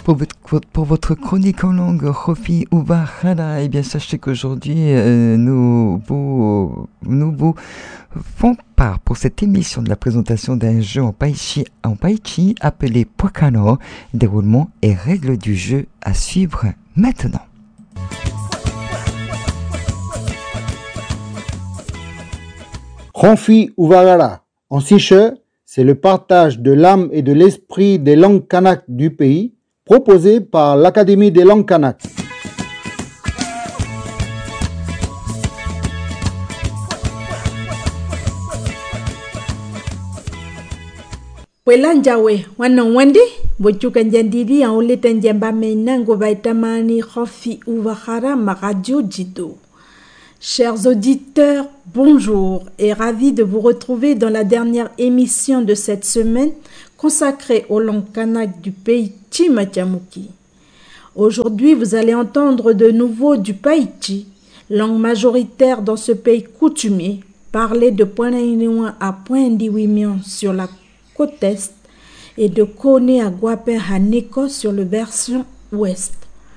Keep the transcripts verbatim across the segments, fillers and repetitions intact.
pour votre, pour votre chronique en langue Khofi Ouvahara. Eh bien, sachez qu'aujourd'hui, euh, nous vous, nous vous font part pour cette émission de la présentation d'un jeu en Paichi, en Paichi appelé Poikano. Déroulement et règles du jeu à suivre maintenant. Khofi Ouvahara. En siche, c'est le partage de l'âme et de l'esprit des langues kanak du pays, proposé par l'Académie des langues kanak. Welanjawe wana wandi bochuka njandidi en oleta njamba menango baitamani Khofi Ouvahara ma radio Jido. Chers auditeurs, bonjour et ravi de vous retrouver dans la dernière émission de cette semaine consacrée aux langues kanak du pays Chimachamuki. Aujourd'hui, vous allez entendre de nouveau du Paichi, langue majoritaire dans ce pays coutumier, parler de Pointe-Noire à Pointe-Ndiwimian sur la côte est et de Kone à Guapen-Haneko sur la version ouest.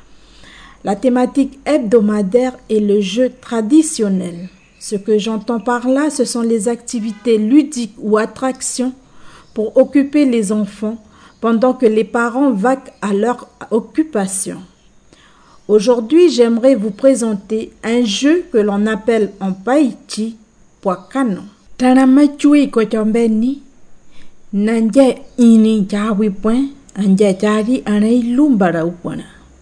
La thématique hebdomadaire est le jeu traditionnel. Ce que j'entends par là, ce sont les activités ludiques ou attractions pour occuper les enfants pendant que les parents vaquent à leur occupation. Aujourd'hui, j'aimerais vous présenter un jeu que l'on appelle en Paichi Poikano. Tanamachui kochombeni nanje ini jawi point anje jari anai lumbara upona.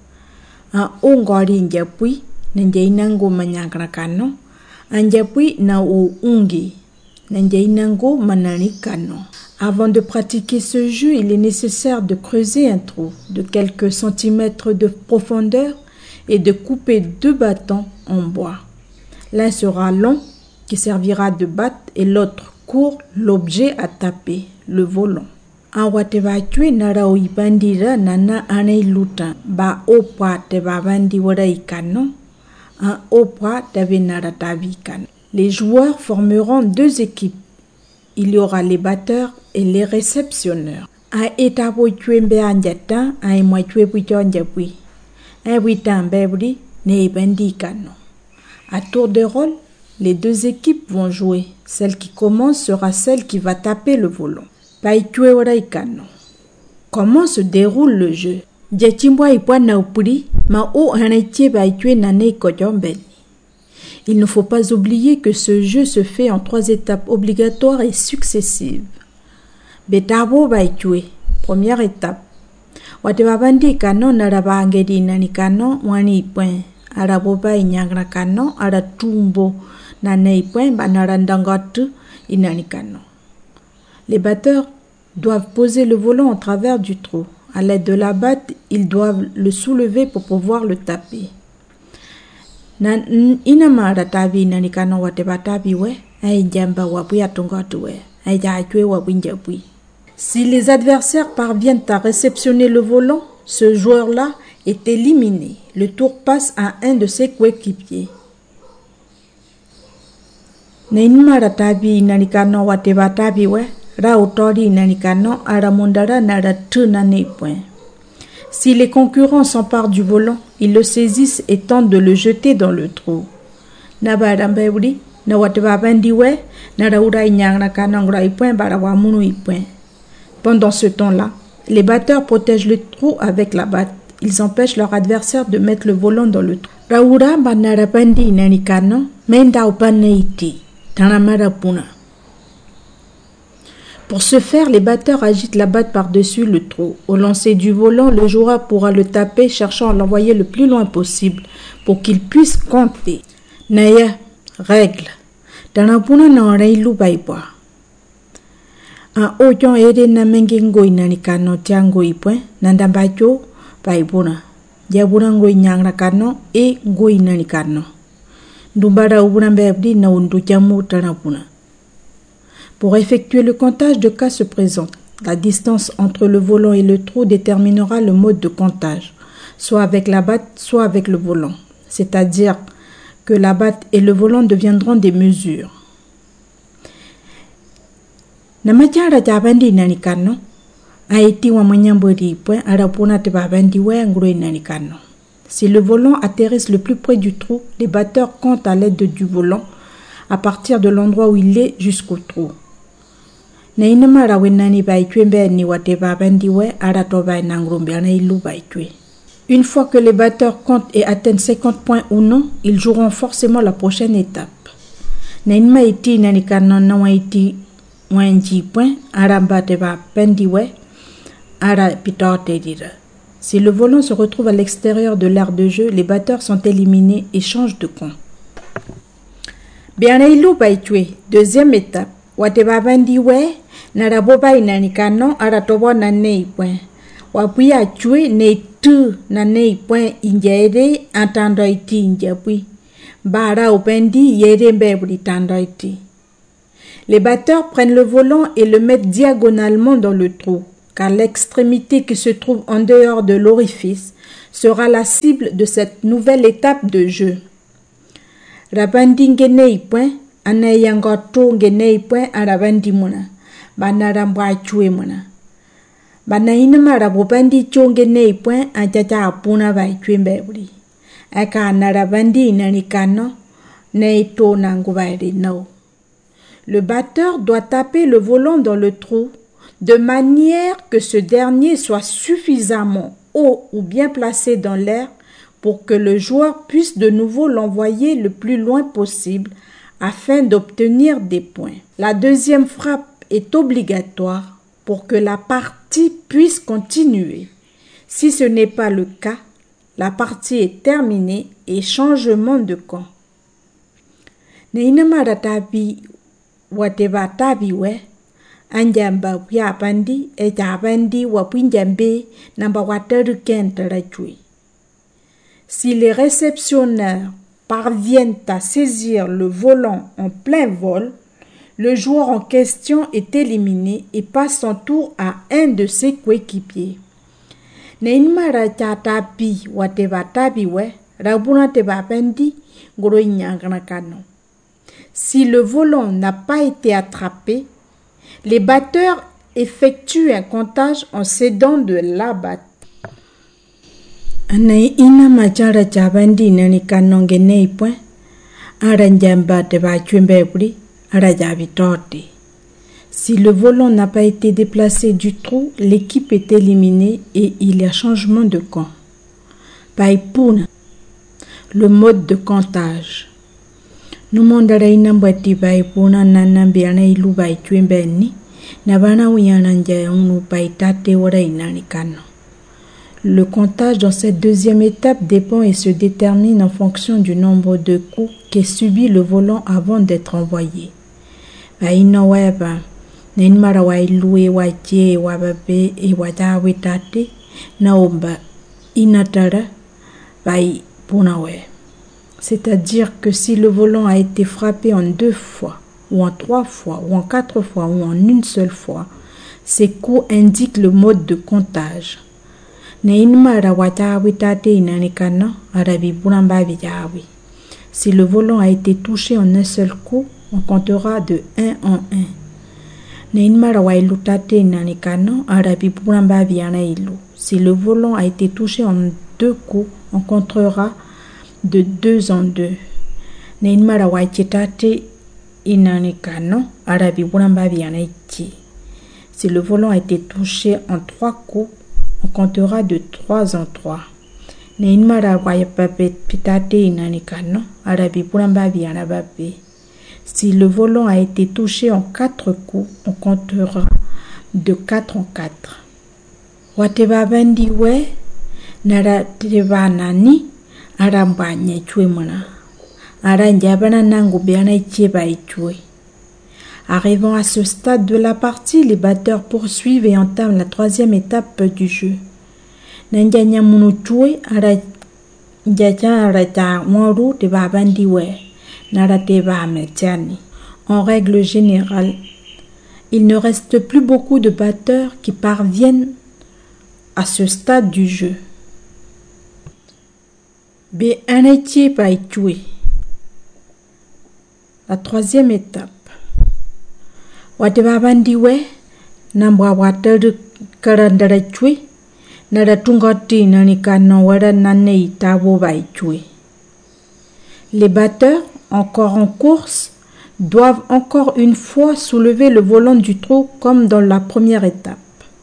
A ongori njapui nanje inango manyakrakano anjapui na o ungi nanje inango mananikano. Avant de pratiquer ce jeu, il est nécessaire de creuser un trou de quelques centimètres de profondeur et de couper deux bâtons en bois. L'un sera long, qui servira de batte, et l'autre court, l'objet à taper, le volant. Awate ba chwe nara o ibandira nana anei luta ba opa te ba bandi wara ikano un opa te nara tabi ikano. Les joueurs formeront deux équipes. Il y aura les batteurs et les réceptionneurs. A etabo chwe mbe anjata a imwa chwe pucho anjapui. Un wita mbebri ne ibandi ikano. À tour de rôle, les deux équipes vont jouer. Celle qui commence sera celle qui va taper le volant. Comment se déroule le jeu? Il ne faut pas oublier que ce jeu se fait en trois étapes obligatoires et successives. Betabo baitue, première étape. Watebabandi kano narabangedi nani kano wani point. Araboba inyangra kano aratumbo nanei point banarandangatu inani kano. Les batteurs doivent poser le volant au travers du trou. À l'aide de la batte, ils doivent le soulever pour pouvoir le taper. Inamara tabi nani kano wateba tabi we, ay jamba wapi atongatu we, ay jaachwe wapinjapui. Si les adversaires parviennent à réceptionner le volant, ce joueur-là est éliminé. Le tour passe à un de ses coéquipiers. Nainmara tabi nani kano wateba tabi we, si les concurrents s'emparent du volant, ils le saisissent et tentent de le jeter dans le trou. Pendant ce temps-là, les batteurs protègent le trou avec la batte. Ils empêchent leur adversaire de mettre le volant dans le trou. Pour ce faire, les batteurs agitent la batte par-dessus le trou. Au lancer du volant, le joueur pourra le taper, cherchant à l'envoyer le plus loin possible pour qu'il puisse compter. Naya, règle. Tanapuna na orailu baibwa. Un ojon ede na mengengo inanikano tiango ipwe, nandambacho baibuna. Diabuna ngo inyanga kano e ngo inanikano. Ndumbara ubuna mbebdi na undu jamu tanapuna. Pour effectuer le comptage, deux cas se présentent. La distance entre le volant et le trou déterminera le mode de comptage, soit avec la batte, soit avec le volant. C'est-à-dire que la batte et le volant deviendront des mesures. Namachara jabandi nanikano, Haïti wa manyambori point arapona te babandiwe ngro inanikano. Si le volant atterrisse le plus près du trou, les batteurs comptent à l'aide du volant à partir de l'endroit où il est jusqu'au trou. Na inamara wenani baitwe mbeni wate babandiwe aratoba nangrombe ana ilu baitwe. Une fois que les batteurs comptent et atteignent cinquante points ou non, ils joueront forcément la prochaine étape. Na inma iti nanikano na waiti wanji point aramba te babandiwe ara pitote dira. Si le volant se retrouve à l'extérieur de l'aire de jeu, les batteurs sont éliminés et changent de camp. Bianailu baitwe, deuxième étape. Wate babandiwe naraboba inanikano aratobo na neipwe. Wapuya chue ne tu na neipwe injere atando iti injapui. Bara opendi yere mbebri tando iti. Les batteurs prennent le volant et le mettent diagonalement dans le trou, car l'extrémité qui se trouve en dehors de l'orifice sera la cible de cette nouvelle étape de jeu. Rabandi ngenei point, anayangoto ngenei point arabandi muna, banaramba chue muna. Banaina marabobandi cho ngenei point ajaja apuna bai chue mbebri. Aka narabandi inanikano, neito nangubairi no. Le batteur doit taper le volant dans le trou de manière que ce dernier soit suffisamment haut ou bien placé dans l'air pour que le joueur puisse de nouveau l'envoyer le plus loin possible afin d'obtenir des points. La deuxième frappe est obligatoire pour que la partie puisse continuer. Si ce n'est pas le cas, la partie est terminée et changement de camp. Neinamaratabi wateba tabiwe anjamba yapandi e jabandi wapinjambe namba wataru kentarachui. Si les réceptionneurs parviennent à saisir le volant en plein vol, le joueur en question est éliminé et passe son tour à un de ses coéquipiers. Neinmara chatabi wateba tabiwe rabuna teba pendi goro inyanganakano. Si le volant n'a pas été attrapé, les batteurs effectuent un comptage en s'aidant de la batte. Anai ina machara chabandi nani kanonge nei point aranjamba te bachwembebri arajabitote. Si le volant n'a pas été déplacé du trou, l'équipe est éliminée et il y a changement de camp. Paipuna, le mode de comptage. Nous mondarei nambati paipuna nanambiana ilu baichwembeni nabana uyananja unu paitate orei nani kano. Le comptage dans cette deuxième étape dépend et se détermine en fonction du nombre de coups qu'est subi le volant avant d'être envoyé. Baina weba nenmara wailue waje wababe e wajawe tate naomba inatara bai punawe. C'est-à-dire que si le volant a été frappé en deux fois, ou en trois fois, ou en quatre fois, ou en une seule fois, ces coups indiquent le mode de comptage. Si le volant a été touché en un seul coup, on comptera de un en un. Si le volant a été touché en deux coups, on comptera de deux en deux. Si le volant a été touché en trois coups, on comptera de trois en trois. Si le volant a été touché en quatre coups, on comptera de quatre en quatre. Watebabandiwe naratebanani arambanye chwemona. Aranjabana nangubiana icheba ichwe. Arrivant à ce stade de la partie, les batteurs poursuivent et entament la troisième étape du jeu. En règle générale, il ne reste plus beaucoup de batteurs qui parviennent à ce stade du jeu. La troisième étape. Watebabandiwe Nambawata karandara chui. Naratungati nanikano wara nanei tabo bai chui. Les batteurs, encore en course, doivent encore une fois soulever le volant du trou comme dans la première étape.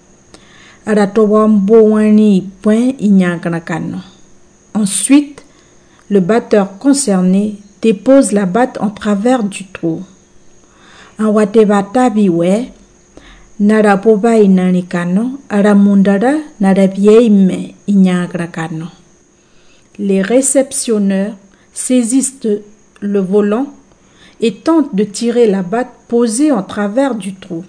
Ensuite, le batteur concerné dépose la batte en travers du trou. Les réceptionneurs saisissent le volant et tentent de tirer la batte posée en travers du trou.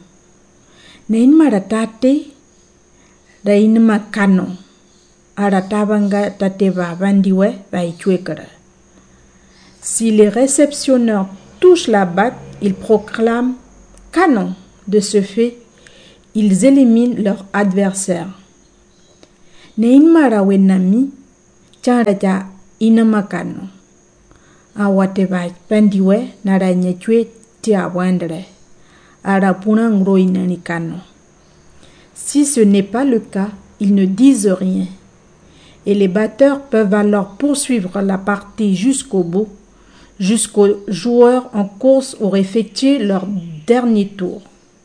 Si les réceptionneurs touchent la batte, ils proclament canon. De ce fait, ils éliminent leur adversaire. Neinmara wenami charaja inamakano. Awateba pandiwe naranyechwe tia wandre. Arapuna ngro inanikano. Si ce n'est pas le cas, ils ne disent rien. Et les batteurs peuvent alors poursuivre la partie jusqu'au bout, jusqu'aux joueurs en course auraient effectué leur dernier tour.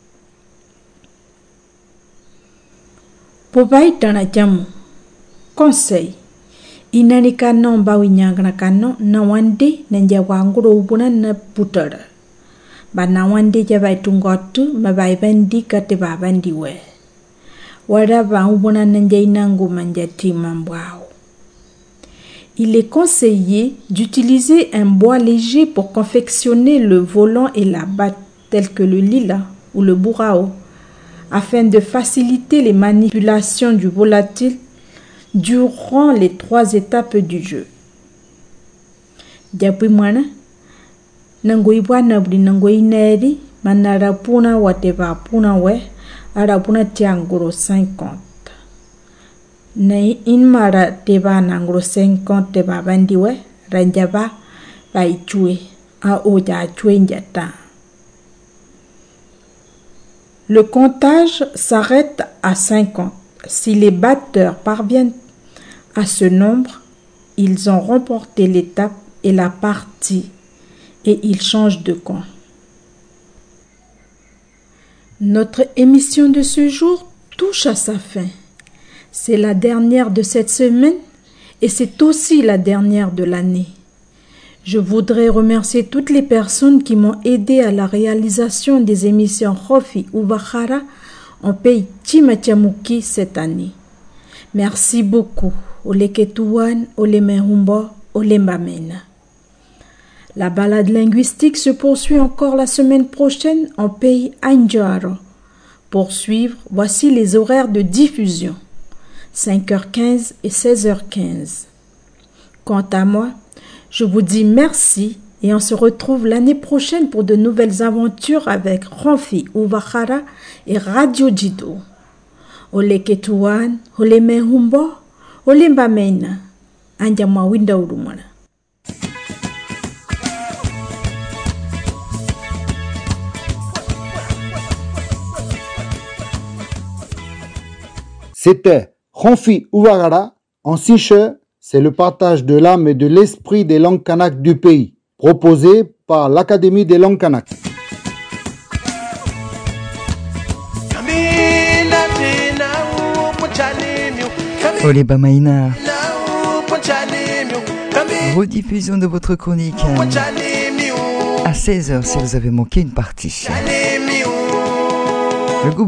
Pobai tanajamu. Conseil. Inanikano bawinyagrakano na wande nanjawanguro ubuna na putara. Ba na wande jabai tungotu mabai bandi kate babandi we. Wara ba ubuna nanjainangu manjati mambwao. Il est conseillé d'utiliser un bois léger pour confectionner le volant et la batte, tels que le lila ou le burao, afin de faciliter les manipulations du volatile durant les trois étapes du jeu. Depuis mwana, nangoi bwana bri nangoi neri, manara puna wateva puna we, arapuna tianguro cinquante. Nei inmara teba nanguro cinquante teba bandiwe, ranjaba bai chue, a oja chue njata. Le comptage s'arrête à cinquante. Si les batteurs parviennent à ce nombre, ils ont remporté l'étape et la partie et ils changent de camp. Notre émission de ce jour touche à sa fin. C'est la dernière de cette semaine et c'est aussi la dernière de l'année. Je voudrais remercier toutes les personnes qui m'ont aidé à la réalisation des émissions Rofi Ubahara en pays Chimachamuki cette année. Merci beaucoup. Ole Ketuan, Ole Mehumbo, Ole Mbamena. La balade linguistique se poursuit encore la semaine prochaine en pays Anjaro. Pour suivre, voici les horaires de diffusion. cinq heures quinze et seize heures quinze. Quant à moi, je vous dis merci et on se retrouve l'année prochaine pour de nouvelles aventures avec Rofi Ubahara et Radio Jido. Ole Ketuan, Ole Mehumbo, Ole Mbamena, Anjama Winda Urumana. C'était Rofi Ubahara en Siche, c'est le partage de l'âme et de l'esprit des langues kanak du pays, proposé par l'Académie des langues kanak. Ole Bamaina. Rediffusion de votre chronique à seize heures si vous avez manqué une partie. Le groupe